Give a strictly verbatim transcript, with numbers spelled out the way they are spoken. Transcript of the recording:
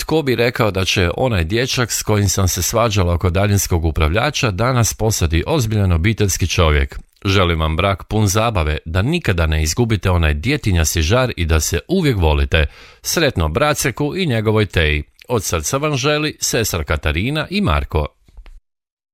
tko bi rekao da će onaj dječak s kojim sam se svađala oko daljinskog upravljača danas postati ozbiljan obiteljski čovjek. Želim vam brak pun zabave, da nikada ne izgubite onaj djetinjasti žar i da se uvijek volite. Sretno Braceku i njegovoj Teji. Od srca vam želi sestra Katarina i Marko.